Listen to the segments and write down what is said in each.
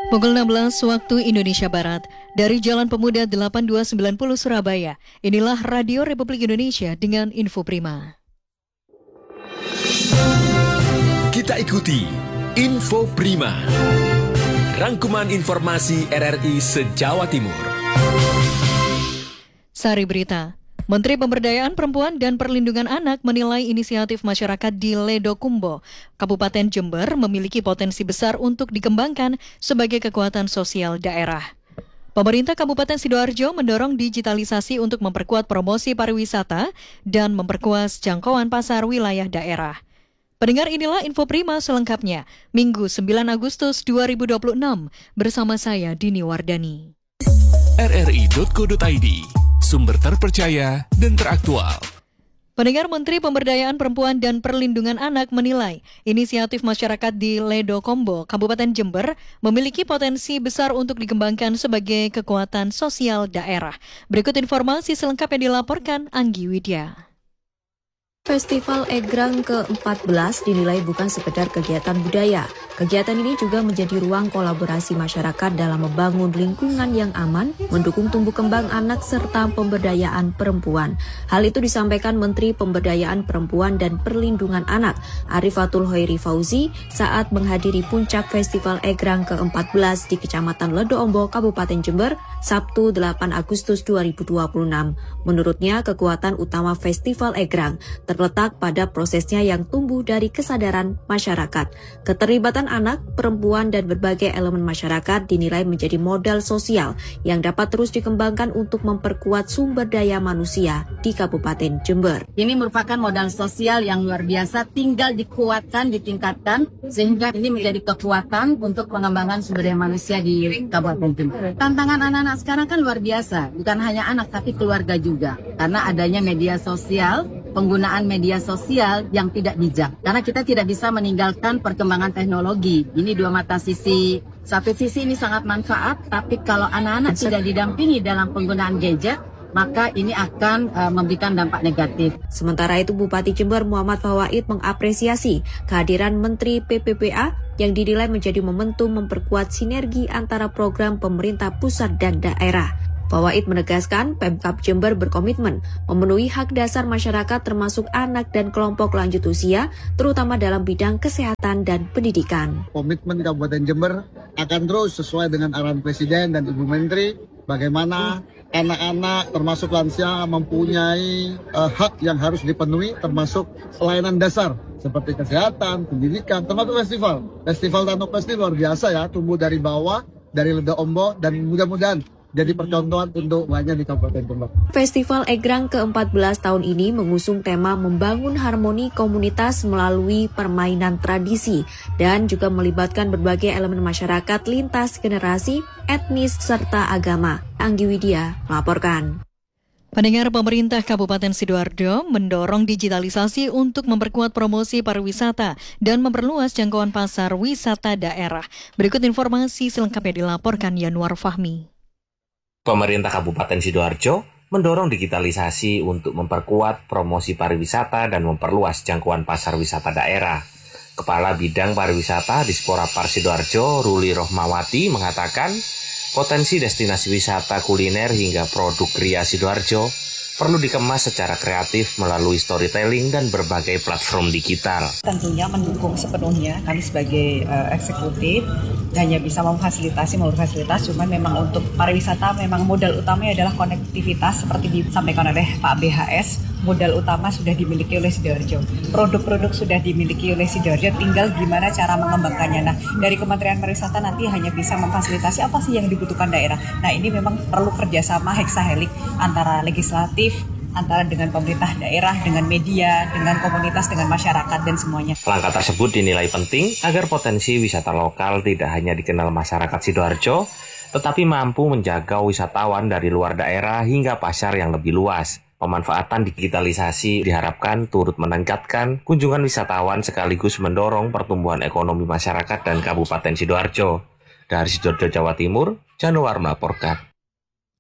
Pukul 16 waktu Indonesia Barat, dari Jalan Pemuda 8290 Surabaya, inilah Radio Republik Indonesia dengan Info Prima. Kita ikuti Info Prima, rangkuman informasi RRI se-Jawa Timur. Sari berita. Menteri Pemberdayaan Perempuan dan Perlindungan Anak menilai inisiatif masyarakat di Ledokumbo, Kabupaten Jember memiliki potensi besar untuk dikembangkan sebagai kekuatan sosial daerah. Pemerintah Kabupaten Sidoarjo mendorong digitalisasi untuk memperkuat promosi pariwisata dan memperkuat jangkauan pasar wilayah daerah. Pendengar, inilah Info Prima selengkapnya, Minggu 9 Agustus 2026, bersama saya Dini Wardani. RRI.co.id, sumber terpercaya dan teraktual. Pendengar, Menteri Pemberdayaan Perempuan dan Perlindungan Anak menilai inisiatif masyarakat di Ledokumbo, Kabupaten Jember memiliki potensi besar untuk dikembangkan sebagai kekuatan sosial daerah. Berikut informasi selengkapnya dilaporkan Anggi Widya. Festival Egrang ke-14 dinilai bukan sekedar kegiatan budaya. Kegiatan ini juga menjadi ruang kolaborasi masyarakat dalam membangun lingkungan yang aman, mendukung tumbuh kembang anak serta pemberdayaan perempuan. Hal itu disampaikan Menteri Pemberdayaan Perempuan dan Perlindungan Anak, Arifatul Hoiri Fauzi, saat menghadiri puncak Festival Egrang ke-14 di Kecamatan Ledoombo, Kabupaten Jember, Sabtu 8 Agustus 2026. Menurutnya, kekuatan utama Festival Egrang terletak pada prosesnya yang tumbuh dari kesadaran masyarakat. Keterlibatan anak, perempuan, dan berbagai elemen masyarakat dinilai menjadi modal sosial yang dapat terus dikembangkan untuk memperkuat sumber daya manusia di Kabupaten Jember. Ini merupakan modal sosial yang luar biasa, tinggal dikuatkan, ditingkatkan, sehingga ini menjadi kekuatan untuk pengembangan sumber daya manusia di Kabupaten Jember. Tantangan anak-anak sekarang kan luar biasa, bukan hanya anak tapi keluarga juga, karena adanya media sosial, penggunaan media sosial yang tidak bijak. Karena kita tidak bisa meninggalkan perkembangan teknologi. Ini dua mata sisi. Satu sisi ini sangat manfaat, tapi kalau anak-anak tidak didampingi dalam penggunaan gadget, maka ini akan memberikan dampak negatif. Sementara itu, Bupati Jember Muhammad Fawaid mengapresiasi kehadiran Menteri PPPA yang dinilai menjadi momentum memperkuat sinergi antara program pemerintah pusat dan daerah. Fawaid menegaskan Pemkab Jember berkomitmen memenuhi hak dasar masyarakat termasuk anak dan kelompok lanjut usia, terutama dalam bidang kesehatan dan pendidikan. Komitmen Kabupaten Jember akan terus sesuai dengan arahan Presiden dan Ibu Menteri, bagaimana anak-anak termasuk lansia mempunyai hak yang harus dipenuhi, termasuk pelayanan dasar seperti kesehatan, pendidikan, termasuk festival. Festival Tanuk Festi luar biasa ya, tumbuh dari bawah, dari Ledoombo, dan mudah-mudahan jadi percontohan untuk lainnya di Kabupaten Jember. Festival Egrang ke-14 tahun ini mengusung tema membangun harmoni komunitas melalui permainan tradisi dan juga melibatkan berbagai elemen masyarakat lintas generasi, etnis, serta agama. Anggi Widya melaporkan. Pendengar, pemerintah Kabupaten Sidoarjo mendorong digitalisasi untuk memperkuat promosi pariwisata dan memperluas jangkauan pasar wisata daerah. Berikut informasi selengkapnya dilaporkan Yanuar Fahmi. Pemerintah Kabupaten Sidoarjo mendorong digitalisasi untuk memperkuat promosi pariwisata dan memperluas jangkauan pasar wisata daerah. Kepala Bidang Pariwisata Disporapar Sidoarjo, Ruli Rohmawati, mengatakan potensi destinasi wisata kuliner hingga produk kria Sidoarjo perlu dikemas secara kreatif melalui storytelling dan berbagai platform digital. Tentunya mendukung sepenuhnya, kami sebagai eksekutif hanya bisa memfasilitasi, cuman memang untuk pariwisata memang modal utamanya adalah konektivitas seperti disampaikan oleh Pak BHS. Modal utama sudah dimiliki oleh Sidoarjo, produk-produk sudah dimiliki oleh Sidoarjo, tinggal gimana cara mengembangkannya. Nah, dari Kementerian Pariwisata nanti hanya bisa memfasilitasi apa sih yang dibutuhkan daerah. Nah, ini memang perlu kerjasama heksahelik antara legislatif, antara dengan pemerintah daerah, dengan media, dengan komunitas, dengan masyarakat, dan semuanya. Langkah tersebut dinilai penting agar potensi wisata lokal tidak hanya dikenal masyarakat Sidoarjo, tetapi mampu menjaga wisatawan dari luar daerah hingga pasar yang lebih luas. Pemanfaatan digitalisasi diharapkan turut meningkatkan kunjungan wisatawan sekaligus mendorong pertumbuhan ekonomi masyarakat dan Kabupaten Sidoarjo. Dari Sidoarjo, Jawa Timur, Januar melaporkan.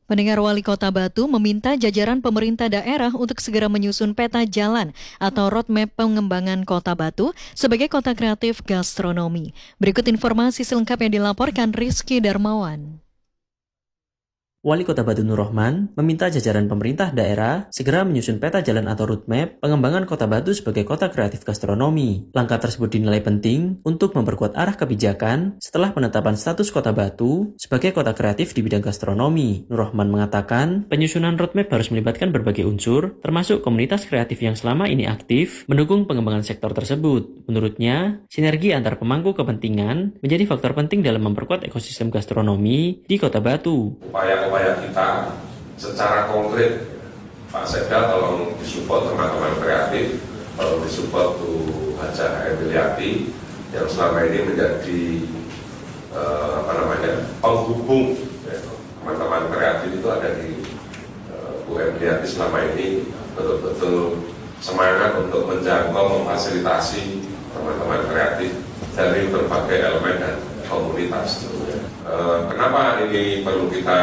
Pendengar, Wali Kota Batu meminta jajaran pemerintah daerah untuk segera menyusun peta jalan atau roadmap pengembangan Kota Batu sebagai kota kreatif gastronomi. Berikut informasi selengkapnya dilaporkan Rizky Darmawan. Wali Kota Batu Nur Rohman meminta jajaran pemerintah daerah segera menyusun peta jalan atau roadmap pengembangan Kota Batu sebagai kota kreatif gastronomi. Langkah tersebut dinilai penting untuk memperkuat arah kebijakan setelah penetapan status Kota Batu sebagai kota kreatif di bidang gastronomi. Nur Rohman mengatakan, penyusunan roadmap harus melibatkan berbagai unsur, termasuk komunitas kreatif yang selama ini aktif mendukung pengembangan sektor tersebut. Menurutnya, sinergi antar pemangku kepentingan menjadi faktor penting dalam memperkuat ekosistem gastronomi di Kota Batu. Upaya kita secara konkret, Pak Sekda tolong disupport teman-teman kreatif, tolong disupport tuh Haja Emiliati yang selama ini menjadi penghubung teman-teman kreatif itu ada di Bu Emiliati selama ini betul-betul semangat untuk menjangkau, memfasilitasi teman-teman kreatif dari berbagai elemen dan komunitas. Kenapa ini perlu kita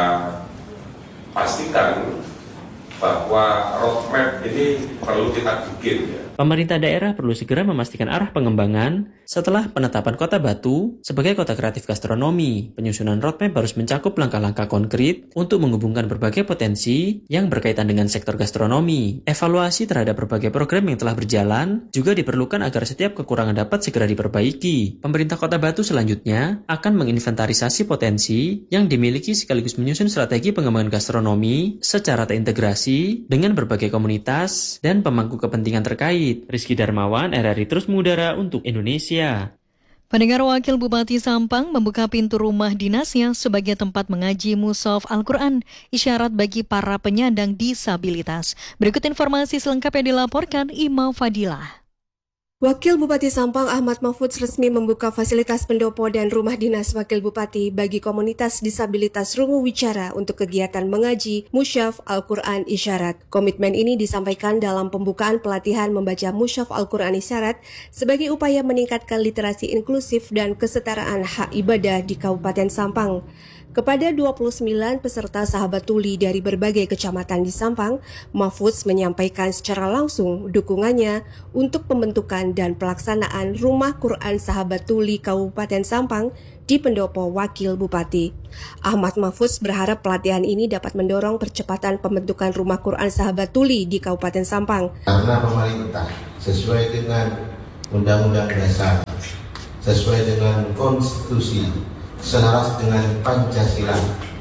pastikan bahwa roadmap ini perlu kita bikin ya. Pemerintah daerah perlu segera memastikan arah pengembangan setelah penetapan Kota Batu sebagai kota kreatif gastronomi. Penyusunan roadmap harus mencakup langkah-langkah konkret untuk menghubungkan berbagai potensi yang berkaitan dengan sektor gastronomi. Evaluasi terhadap berbagai program yang telah berjalan juga diperlukan agar setiap kekurangan dapat segera diperbaiki. Pemerintah Kota Batu selanjutnya akan menginventarisasi potensi yang dimiliki sekaligus menyusun strategi pengembangan gastronomi secara terintegrasi dengan berbagai komunitas dan pemangku kepentingan terkait. Rizky Darmawan, RRI Terus Mengudara untuk Indonesia. Pendengar, Wakil Bupati Sampang membuka pintu rumah dinasnya sebagai tempat mengaji mushaf Al-Quran, isyarat bagi para penyandang disabilitas. Berikut informasi selengkapnya dilaporkan Imam Fadilah. Wakil Bupati Sampang Ahmad Mahfudz resmi membuka fasilitas pendopo dan rumah dinas Wakil Bupati bagi komunitas disabilitas rungu wicara untuk kegiatan mengaji mushaf Al-Quran Isyarat. Komitmen ini disampaikan dalam pembukaan pelatihan membaca mushaf Al-Quran Isyarat sebagai upaya meningkatkan literasi inklusif dan kesetaraan hak ibadah di Kabupaten Sampang. Kepada 29 peserta sahabat tuli dari berbagai kecamatan di Sampang, Mahfudz menyampaikan secara langsung dukungannya untuk pembentukan dan pelaksanaan Rumah Quran Sahabat Tuli Kabupaten Sampang di pendopo Wakil Bupati. Ahmad Mahfudz berharap pelatihan ini dapat mendorong percepatan pembentukan Rumah Quran Sahabat Tuli di Kabupaten Sampang. Karena pemerintah sesuai dengan Undang-Undang Dasar, sesuai dengan konstitusi, selaras dengan Pancasila,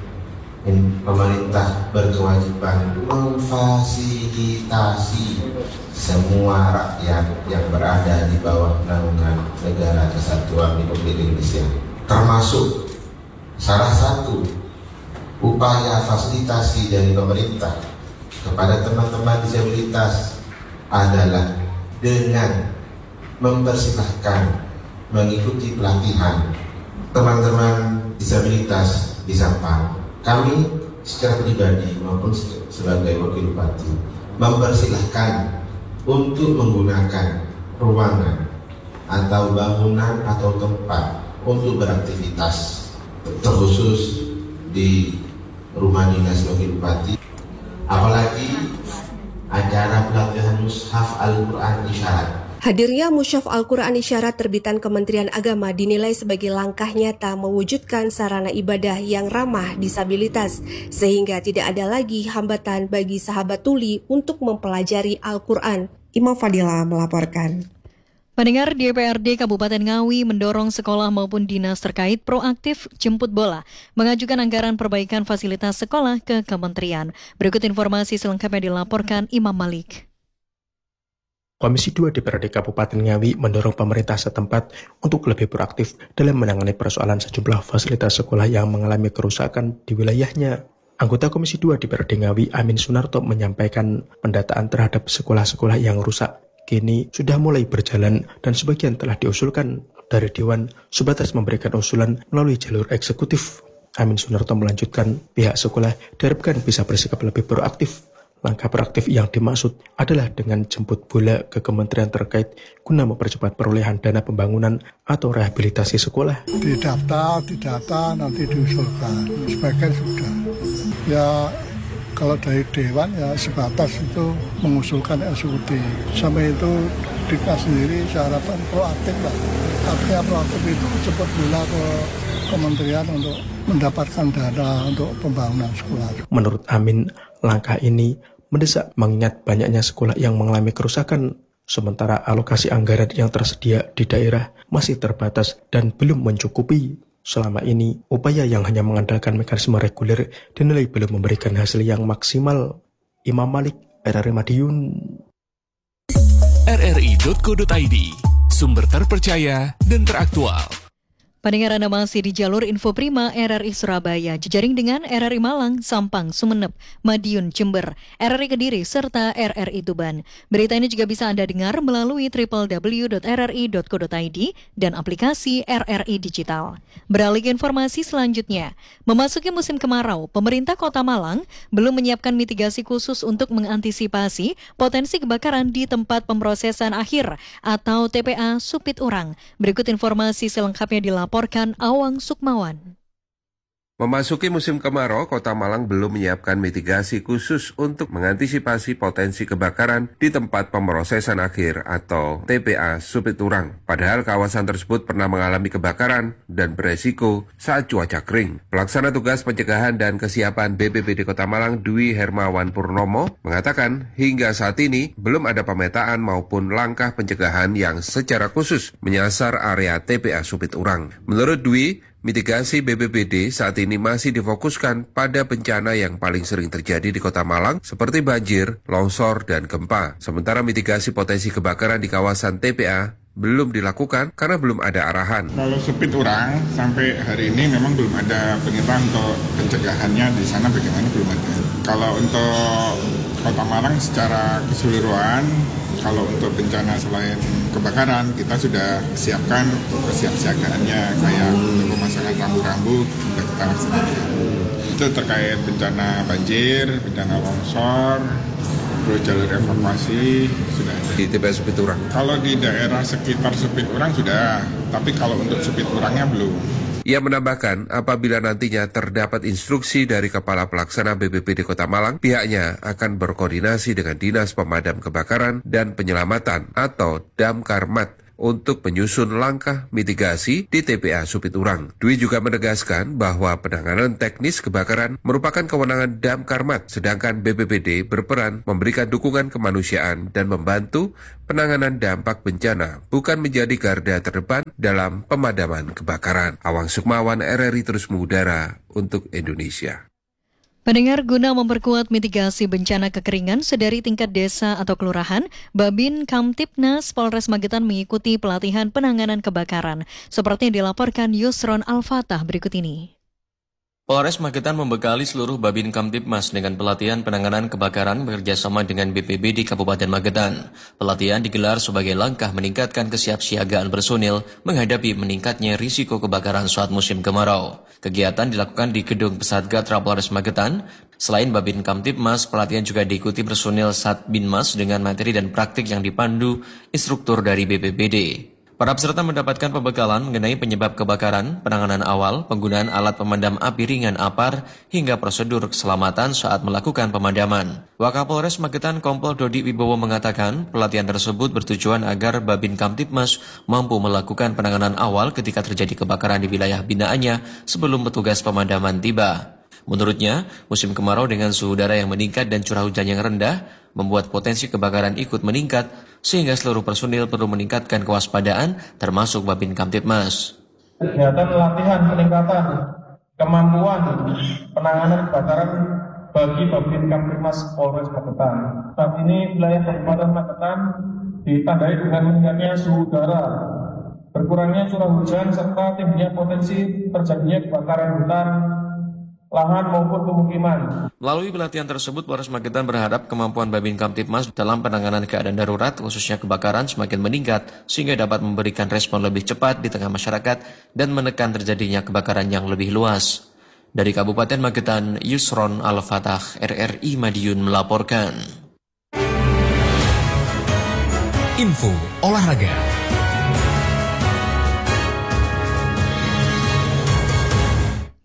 pemerintah berkewajiban memfasilitasi semua rakyat yang berada di bawah naungan Negara Kesatuan Republik Indonesia. Termasuk salah satu upaya fasilitasi dari pemerintah kepada teman-teman disabilitas adalah dengan mempersilahkan mengikuti pelatihan teman-teman disabilitas di Sampang. Kami secara pribadi maupun sebagai Wakil Bupati mempersilahkan untuk menggunakan ruangan atau bangunan atau tempat untuk beraktivitas, terkhusus di rumah dinas Wakil Bupati. Apalagi acara pelatihan mushaf Al-Quran Isyarat. Hadirnya mushaf Al-Quran Isyarat terbitan Kementerian Agama dinilai sebagai langkah nyata mewujudkan sarana ibadah yang ramah disabilitas, sehingga tidak ada lagi hambatan bagi sahabat tuli untuk mempelajari Al-Quran. Imam Fadilah melaporkan. Pendengar, DPRD Kabupaten Ngawi mendorong sekolah maupun dinas terkait proaktif jemput bola, mengajukan anggaran perbaikan fasilitas sekolah ke kementerian. Berikut informasi selengkapnya dilaporkan Imam Malik. Komisi 2 DPRD Kabupaten Ngawi mendorong pemerintah setempat untuk lebih proaktif dalam menangani persoalan sejumlah fasilitas sekolah yang mengalami kerusakan di wilayahnya. Anggota Komisi 2 DPRD Ngawi, Amin Sunarto, menyampaikan pendataan terhadap sekolah-sekolah yang rusak kini sudah mulai berjalan dan sebagian telah diusulkan dari Dewan sebatas memberikan usulan melalui jalur eksekutif. Amin Sunarto melanjutkan, pihak sekolah diharapkan bisa bersikap lebih proaktif. Langkah proaktif yang dimaksud adalah dengan jemput bola ke kementerian terkait guna mempercepat perolehan dana pembangunan atau rehabilitasi sekolah. Didata, nanti diusulkan. Sebagian sudah. Ya kalau dari Dewan ya sebatas itu mengusulkan SUD. Sampai itu Diknas sendiri saya harapkan proaktif lah. Artinya proaktif itu cepat bola ke kementerian untuk mendapatkan dana untuk pembangunan sekolah. Menurut Amin, langkah ini mendesak mengingat banyaknya sekolah yang mengalami kerusakan, sementara alokasi anggaran yang tersedia di daerah masih terbatas dan belum mencukupi. Selama ini, upaya yang hanya mengandalkan mekanisme reguler dinilai belum memberikan hasil yang maksimal. Imam Malik, RRI Madiun. rri.co.id, sumber terpercaya dan teraktual. Pendengar Anda masih di jalur Info Prima RRI Surabaya, jejaring dengan RRI Malang, Sampang, Sumeneb, Madiun, Jember, RRI Kediri, serta RRI Tuban. Berita ini juga bisa Anda dengar melalui www.rri.co.id dan aplikasi RRI Digital. Beralih ke informasi selanjutnya, memasuki musim kemarau, pemerintah Kota Malang belum menyiapkan mitigasi khusus untuk mengantisipasi potensi kebakaran di tempat pemrosesan akhir atau TPA Supit Urang. Berikut informasi selengkapnya dilaporkan Awang Sukmawan. Memasuki musim kemarau, Kota Malang belum menyiapkan mitigasi khusus untuk mengantisipasi potensi kebakaran di tempat pemrosesan akhir atau TPA Supit Urang. Padahal kawasan tersebut pernah mengalami kebakaran dan beresiko saat cuaca kering. Pelaksana Tugas Pencegahan dan Kesiapan BPBD Kota Malang Dwi Hermawan Purnomo mengatakan hingga saat ini belum ada pemetaan maupun langkah pencegahan yang secara khusus menyasar area TPA Supit Urang. Menurut Dwi, mitigasi BPBD saat ini masih difokuskan pada bencana yang paling sering terjadi di Kota Malang seperti banjir, longsor, dan gempa. Sementara mitigasi potensi kebakaran di kawasan TPA belum dilakukan karena belum ada arahan. Kalau Supit Urang sampai hari ini memang belum ada pengetahuan untuk pencegahannya di sana bagaimana belum ada. Kalau untuk Kota Malang secara keseluruhan, kalau untuk bencana selain kebakaran, kita sudah siapkan kesiapsiagaannya, kayak untuk pemasangan rambu-rambu sudah kita laksanakan. Itu terkait bencana banjir, bencana longsor, terus jalur evakuasi sudah ada. Di TPA Supit Urang? Kalau di daerah sekitar Supit Urang sudah, tapi kalau untuk Supit Urangnya belum. Ia menambahkan, apabila nantinya terdapat instruksi dari Kepala Pelaksana BPBD Kota Malang, pihaknya akan berkoordinasi dengan Dinas Pemadam Kebakaran dan Penyelamatan atau Damkarmat untuk menyusun langkah mitigasi di TPA Supit Urang. Dwi juga menegaskan bahwa penanganan teknis kebakaran merupakan kewenangan Damkarmat, sedangkan BPBD berperan memberikan dukungan kemanusiaan dan membantu penanganan dampak bencana, bukan menjadi garda terdepan dalam pemadaman kebakaran. Awang Sukmawan, RRI terus mengudara untuk Indonesia. Pendengar, guna memperkuat mitigasi bencana kekeringan sedari tingkat desa atau kelurahan, Babin Kamtibnas Polres Magetan mengikuti pelatihan penanganan kebakaran, seperti yang dilaporkan Yusron Al-Fatah berikut ini. Polres Magetan membekali seluruh Babin Kamtibmas dengan pelatihan penanganan kebakaran bekerjasama dengan BPBD Kabupaten Magetan. Pelatihan digelar sebagai langkah meningkatkan kesiapsiagaan personil menghadapi meningkatnya risiko kebakaran saat musim kemarau. Kegiatan dilakukan di Gedung Pesatgatra Polres Magetan. Selain Babin Kamtibmas, pelatihan juga diikuti personil Satbinmas dengan materi dan praktik yang dipandu instruktur dari BPBD. Para peserta mendapatkan pembekalan mengenai penyebab kebakaran, penanganan awal, penggunaan alat pemadam api ringan APAR, hingga prosedur keselamatan saat melakukan pemadaman. Wakapolres Magetan Kompol Dodi Wibowo mengatakan, pelatihan tersebut bertujuan agar Babin Kamtibmas mampu melakukan penanganan awal ketika terjadi kebakaran di wilayah binaannya sebelum petugas pemadaman tiba. Menurutnya, musim kemarau dengan suhu udara yang meningkat dan curah hujan yang rendah membuat potensi kebakaran ikut meningkat, sehingga seluruh personil perlu meningkatkan kewaspadaan, termasuk Babin Kamtibmas. Kegiatan latihan peningkatan kemampuan penanganan kebakaran bagi Babin Kamtibmas Polres Magetan. Saat ini wilayah Kabupaten Magetan ditandai dengan meningkatnya suhu udara, berkurangnya curah hujan, serta tingginya potensi terjadinya kebakaran hutan, lahan maupun pemukiman. Melalui pelatihan tersebut, Polres Magetan berharap kemampuan Babin Kamtibmas dalam penanganan keadaan darurat, khususnya kebakaran, semakin meningkat, sehingga dapat memberikan respon lebih cepat di tengah masyarakat dan menekan terjadinya kebakaran yang lebih luas. Dari Kabupaten Magetan, Yusron Al-Fatah, RRI Madiun melaporkan. Info Olahraga.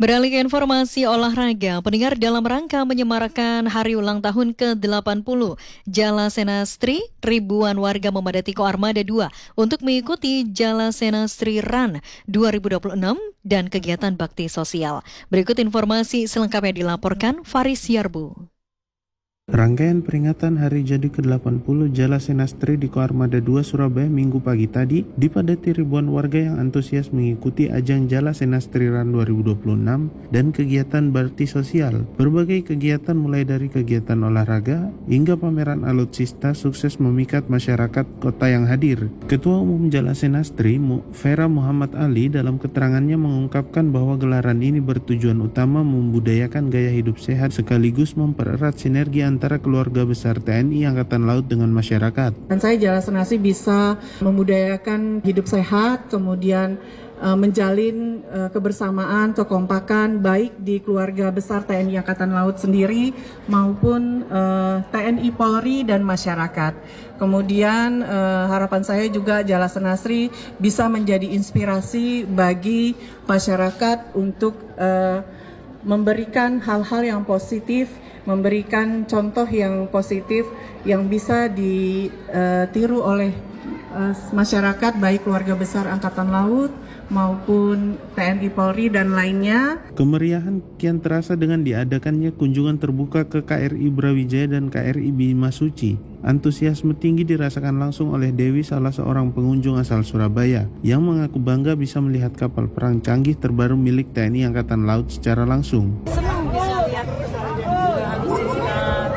Beralih ke informasi olahraga, pendengar, dalam rangka menyemarakan hari ulang tahun ke-80 Jala Senastri, ribuan warga memadati Koarmada 2 untuk mengikuti Jala Senastri Run 2026 dan kegiatan bakti sosial. Berikut informasi selengkapnya dilaporkan Faris Yarbu. Rangkaian peringatan hari jadi ke-80 Jala Senastri di Koarmada 2 Surabaya Minggu pagi tadi dipadati ribuan warga yang antusias mengikuti ajang Jala Senastri Run 2026 dan kegiatan bakti sosial. Berbagai kegiatan mulai dari kegiatan olahraga hingga pameran alutsista sukses memikat masyarakat kota yang hadir. Ketua Umum Jala Senastri, Vera Muhammad Ali, dalam keterangannya mengungkapkan bahwa gelaran ini bertujuan utama membudayakan gaya hidup sehat sekaligus mempererat sinergi antara keluarga besar TNI Angkatan Laut dengan masyarakat. Dan saya Jala Senastri bisa membudayakan hidup sehat, kemudian menjalin kebersamaan, kekompakan baik di keluarga besar TNI Angkatan Laut sendiri maupun TNI Polri dan masyarakat. Kemudian harapan saya juga Jala Senastri bisa menjadi inspirasi bagi masyarakat untuk memberikan hal-hal yang positif, memberikan contoh yang positif yang bisa ditiru oleh masyarakat baik keluarga besar Angkatan Laut maupun TNI Polri dan lainnya. Kemeriahan kian terasa dengan diadakannya kunjungan terbuka ke KRI Brawijaya dan KRI Bima Suci. Antusiasme tinggi dirasakan langsung oleh Dewi, salah seorang pengunjung asal Surabaya, yang mengaku bangga bisa melihat kapal perang canggih terbaru milik TNI Angkatan Laut secara langsung. Senang bisa lihat alutsista,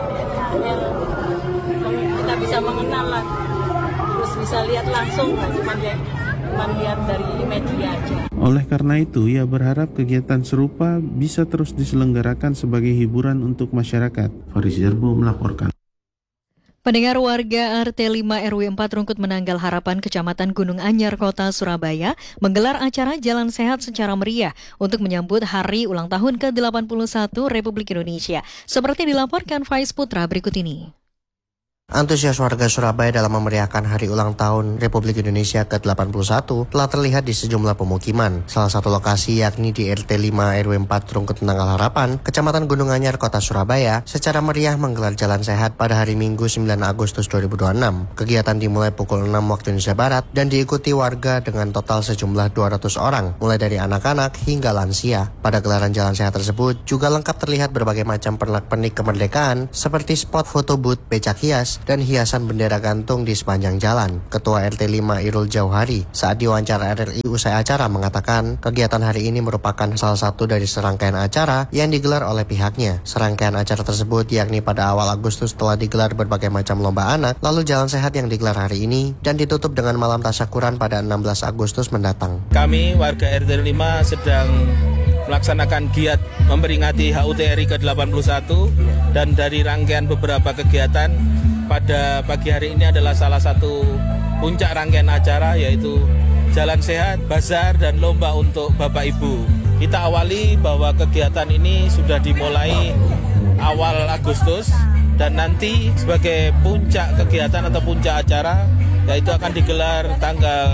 kita bisa mengenal lah, terus bisa lihat langsung, cuma lihat dari media aja. Oleh karena itu, ia berharap kegiatan serupa bisa terus diselenggarakan sebagai hiburan untuk masyarakat. Faris Yarbu melaporkan. Pendengar, warga RT 5 RW 4 Rungkut Menanggal Harapan, Kecamatan Gunung Anyar, Kota Surabaya, menggelar acara Jalan Sehat secara meriah untuk menyambut hari ulang tahun ke-81 Republik Indonesia. Seperti dilaporkan Faiz Putra berikut ini. Antusias warga Surabaya dalam memeriahkan hari ulang tahun Republik Indonesia ke-81 telah terlihat di sejumlah pemukiman. Salah satu lokasi yakni di RT 5 RW 4 Rungkut Menanggal Harapan, Kecamatan Gunung Anyar, Kota Surabaya, secara meriah menggelar jalan sehat pada hari Minggu 9 Agustus 2026. Kegiatan dimulai pukul 6 waktu Indonesia Barat dan diikuti warga dengan total sejumlah 200 orang, mulai dari anak-anak hingga lansia. Pada gelaran jalan sehat tersebut juga lengkap terlihat berbagai macam pernak-pernik kemerdekaan seperti spot foto booth, becak hias, dan hiasan bendera gantung di sepanjang jalan. Ketua RT 5 Irul Jauhari saat diwawancara RRI usai acara mengatakan kegiatan hari ini merupakan salah satu dari serangkaian acara yang digelar oleh pihaknya. Serangkaian acara tersebut yakni pada awal Agustus telah digelar berbagai macam lomba anak, lalu jalan sehat yang digelar hari ini dan ditutup dengan malam tasyakuran pada 16 Agustus mendatang. Kami warga RT 5 sedang melaksanakan giat memperingati HUT RI ke-81 dan dari rangkaian beberapa kegiatan pada pagi hari ini adalah salah satu puncak rangkaian acara, yaitu jalan sehat, bazar, dan lomba untuk Bapak Ibu. Kita awali bahwa kegiatan ini sudah dimulai awal Agustus dan nanti sebagai puncak kegiatan atau puncak acara yaitu akan digelar tanggal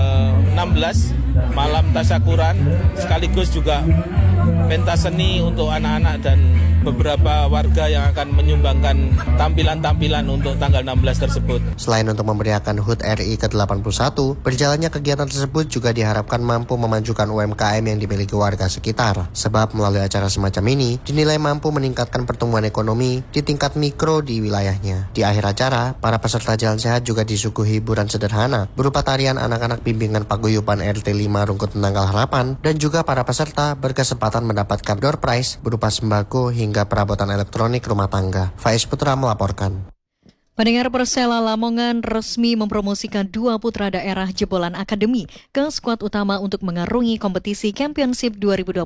16 malam tasyakuran, sekaligus juga pentas seni untuk anak-anak dan beberapa warga yang akan menyumbangkan tampilan-tampilan untuk tanggal 16 tersebut. Selain untuk memeriahkan HUT RI ke-81, berjalannya kegiatan tersebut juga diharapkan mampu memajukan UMKM yang dimiliki warga sekitar. Sebab melalui acara semacam ini dinilai mampu meningkatkan pertumbuhan ekonomi di tingkat mikro di wilayahnya. Di akhir acara, para peserta jalan sehat juga disuguhi hiburan sederhana berupa tarian anak-anak bimbingan paguyuban RT 5 Rungkut Menanggal Harapan, dan juga para peserta berkesempatan mendapatkan door prize berupa sembako hingga perabotan elektronik rumah tangga. Faiz Putra melaporkan. Pendengar, Persela Lamongan resmi mempromosikan 2 putra daerah jebolan akademi ke skuad utama untuk mengarungi kompetisi Championship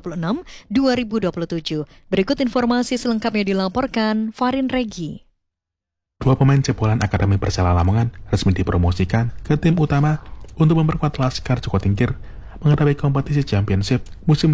2026-2027. Berikut informasi selengkapnya dilaporkan Farin Regi. 2 pemain jebolan Akademi Persela Lamongan resmi dipromosikan ke tim utama untuk memperkuat Laskar Joko Tingkir menghadapi kompetisi Championship musim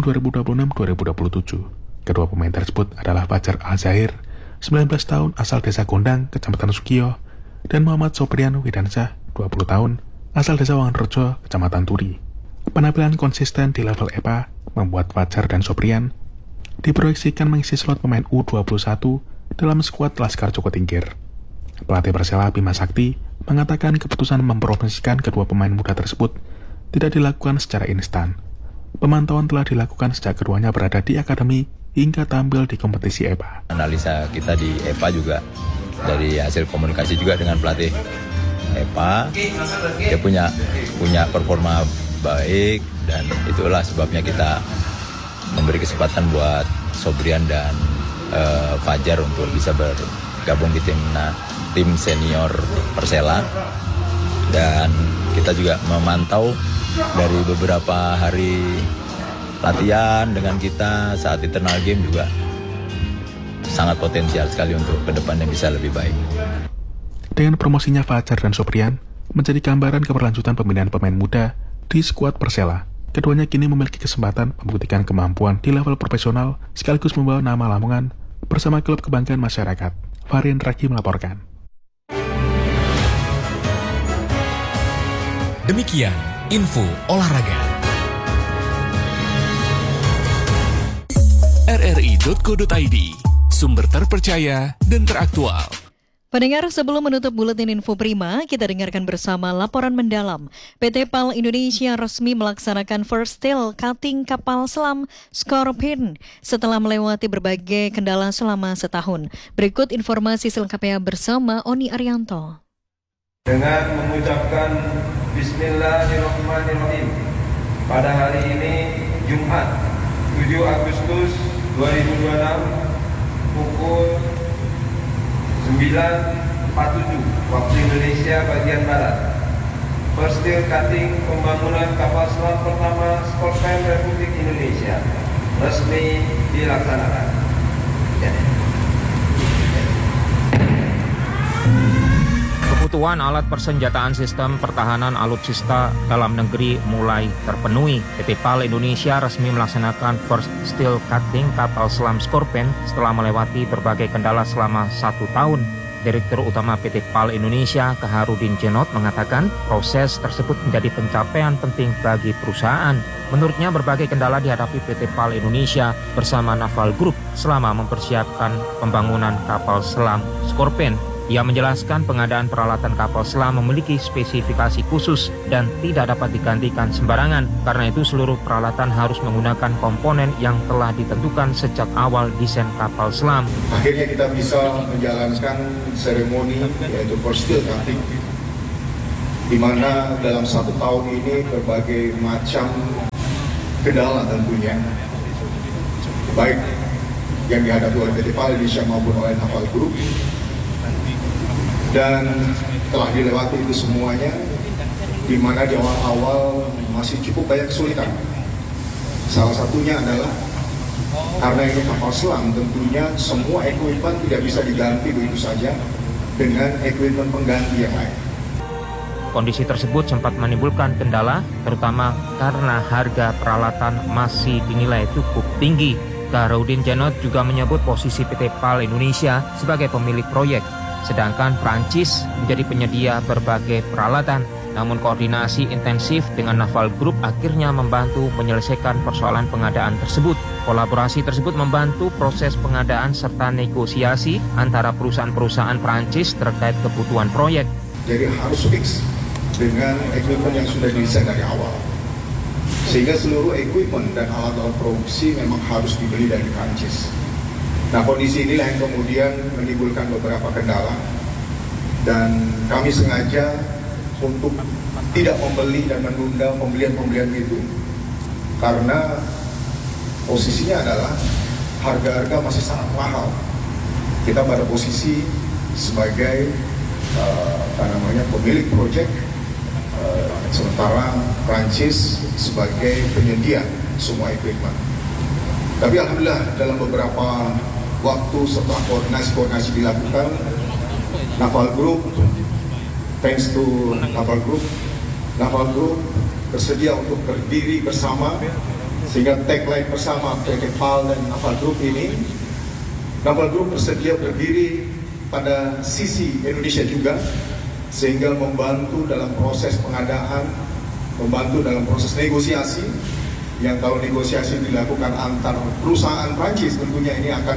2026-2027. Kedua pemain tersebut adalah Fajar Al-Zahir, 19 tahun, asal desa Gondang, Kecamatan Sukiyo, dan Muhammad Soprian Widansyah, 20 tahun, asal desa Wangenrejo, Kecamatan Turi. Penampilan konsisten di level EPA membuat Fajar dan Soprian diproyeksikan mengisi slot pemain U21 dalam skuad Laskar Joko Tingkir. Pelatih Persela Bima Sakti mengatakan keputusan mempromosikan kedua pemain muda tersebut tidak dilakukan secara instan. Pemantauan telah dilakukan sejak keduanya berada di akademi hingga tampil di kompetisi EPA. Analisa kita di EPA juga dari hasil komunikasi juga dengan pelatih EPA, dia punya performa baik dan itulah sebabnya kita memberi kesempatan buat Sobrian dan Fajar untuk bisa bergabung di tim senior Persela. Dan kita juga memantau dari beberapa hari latihan dengan kita saat internal game juga sangat potensial sekali untuk kedepannya bisa lebih baik. Dengan promosinya Fajar dan Sobrian menjadi gambaran keberlanjutan pembinaan pemain muda di skuad Persela. Keduanya kini memiliki kesempatan membuktikan kemampuan di level profesional sekaligus membawa nama Lamongan bersama klub kebanggaan masyarakat. Varian Raki melaporkan. Demikian info olahraga. RRI.co.id, sumber terpercaya dan teraktual. Pendengar, sebelum menutup buletin info prima, kita dengarkan bersama laporan mendalam. PT PAL Indonesia resmi melaksanakan first steel cutting kapal selam Scorpion setelah melewati berbagai kendala selama setahun. Berikut informasi selengkapnya bersama Oni Arianto. Dengan mengucapkan Bismillahirrahmanirrahim, pada hari ini Jumat 7 Agustus 2026 pukul 9.47 waktu Indonesia bagian Barat, first steel cutting pembangunan kapal selam pertama Scorpion Republik Indonesia resmi dilaksanakan. Kebutuhan alat persenjataan sistem pertahanan alutsista dalam negeri mulai terpenuhi. PT PAL Indonesia resmi melaksanakan first steel cutting kapal selam Scorpion setelah melewati berbagai kendala selama 1 tahun. Direktur Utama PT PAL Indonesia, Kaharudin Jenot, mengatakan proses tersebut menjadi pencapaian penting bagi perusahaan. Menurutnya, berbagai kendala dihadapi PT PAL Indonesia bersama Naval Group selama mempersiapkan pembangunan kapal selam Scorpion. Ia menjelaskan pengadaan peralatan kapal selam memiliki spesifikasi khusus dan tidak dapat digantikan sembarangan. Karena itu seluruh peralatan harus menggunakan komponen yang telah ditentukan sejak awal desain kapal selam. Akhirnya kita bisa menjalankan seremoni yaitu first steel cutting, di mana dalam 1 tahun ini berbagai macam kendala tentunya, baik yang dihadapi oleh PT PAL Indonesia maupun oleh Naval Group, dan telah dilewati itu semuanya, di mana di awal-awal masih cukup banyak kesulitan. Salah satunya adalah karena ini kapal selam, tentunya semua equipment tidak bisa diganti begitu saja dengan equipment pengganti yang lain. Kondisi tersebut sempat menimbulkan kendala, terutama karena harga peralatan masih dinilai cukup tinggi. Kaharudin Jenot juga menyebut posisi PT PAL Indonesia sebagai pemilik proyek, sedangkan Prancis menjadi penyedia berbagai peralatan. Namun koordinasi intensif dengan Naval Group akhirnya membantu menyelesaikan persoalan pengadaan tersebut. Kolaborasi tersebut membantu proses pengadaan serta negosiasi antara perusahaan-perusahaan Prancis terkait kebutuhan proyek. Jadi harus fix dengan equipment yang sudah didesain dari awal. Sehingga seluruh equipment dan alat-alat produksi memang harus dibeli dari Prancis. Nah, kondisi inilah yang kemudian menimbulkan beberapa kendala, dan kami sengaja untuk tidak membeli dan menunda pembelian itu karena posisinya adalah harga-harga masih sangat mahal. Kita pada posisi sebagai pemilik proyek, sementara Prancis sebagai penyedia semua equipment. Tapi alhamdulillah dalam beberapa waktu setelah koordinasi dilakukan, Naval Group, thanks to Naval Group bersedia untuk berdiri bersama, sehingga tagline bersama PT PAL dan Naval Group ini, Naval Group bersedia berdiri pada sisi Indonesia juga, sehingga membantu dalam proses pengadaan, membantu dalam proses negosiasi, yang kalau negosiasi dilakukan antar perusahaan Prancis tentunya ini akan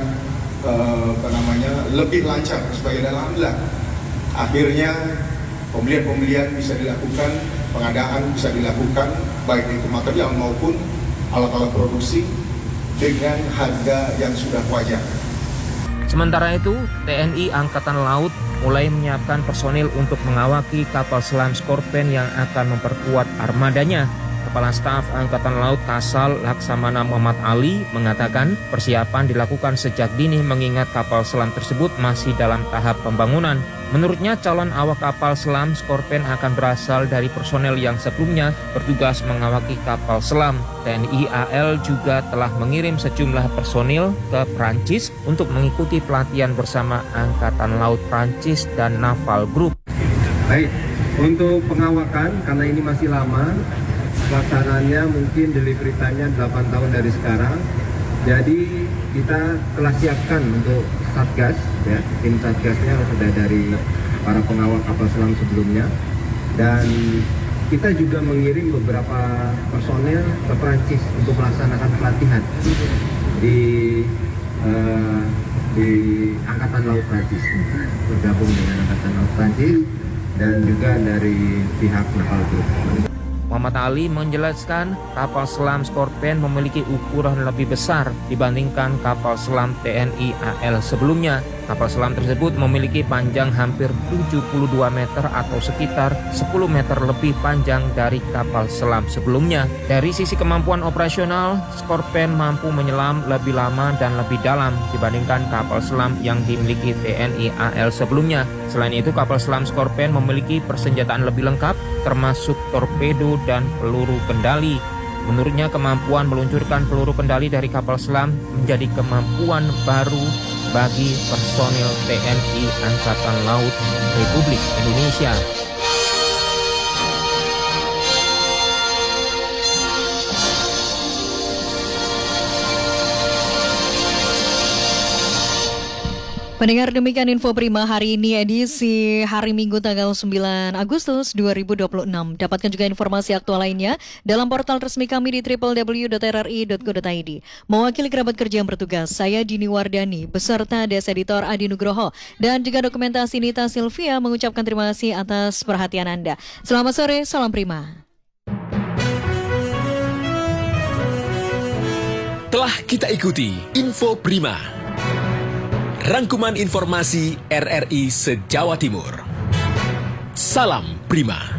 lebih lancar sebagai alhamdulillah. Akhirnya pembelian bisa dilakukan, pengadaan bisa dilakukan baik itu material maupun alat-alat produksi dengan harga yang sudah wajar. Sementara itu, TNI Angkatan Laut mulai menyiapkan personil untuk mengawaki kapal selam Scorpion yang akan memperkuat armadanya. Kepala Staf Angkatan Laut Kasal Laksamana Muhammad Ali mengatakan persiapan dilakukan sejak dini mengingat kapal selam tersebut masih dalam tahap pembangunan. Menurutnya calon awak kapal selam Scorpion akan berasal dari personel yang sebelumnya bertugas mengawaki kapal selam. TNI AL juga telah mengirim sejumlah personil ke Prancis untuk mengikuti pelatihan bersama Angkatan Laut Prancis dan Naval Group. Baik, untuk pengawakan karena ini masih lama, pelaksanaannya mungkin delivery time-nya 8 tahun dari sekarang. Jadi kita telah siapkan untuk Satgas, ya, tim Satgasnya sudah dari para pengawal kapal selam sebelumnya. Dan kita juga mengirim beberapa personel ke Prancis untuk melaksanakan pelatihan di Angkatan Laut Prancis, bergabung dengan Angkatan Laut Prancis dan juga dari pihak Naval Group. Muhammad Ali menjelaskan kapal selam Scorpion memiliki ukuran lebih besar dibandingkan kapal selam TNI AL sebelumnya. Kapal selam tersebut memiliki panjang hampir 72 meter atau sekitar 10 meter lebih panjang dari kapal selam sebelumnya. Dari sisi kemampuan operasional, Scorpion mampu menyelam lebih lama dan lebih dalam dibandingkan kapal selam yang dimiliki TNI AL sebelumnya. Selain itu, kapal selam Scorpion memiliki persenjataan lebih lengkap, termasuk torpedo dan peluru kendali. Menurutnya, kemampuan meluncurkan peluru kendali dari kapal selam menjadi kemampuan baru bagi personil TNI Angkatan Laut Republik Indonesia. Pendengar, demikian info Prima hari ini edisi hari Minggu tanggal 9 Agustus 2026. Dapatkan juga informasi aktual lainnya dalam portal resmi kami di www.rri.co.id. Mewakili kerabat kerja yang bertugas, saya Dini Wardani beserta Des Editor Adi Nugroho dan juga dokumentasi Nita Silvia mengucapkan terima kasih atas perhatian Anda. Selamat sore, salam Prima. Telah kita ikuti Info Prima, rangkuman informasi RRI se-Jawa Timur. Salam Prima.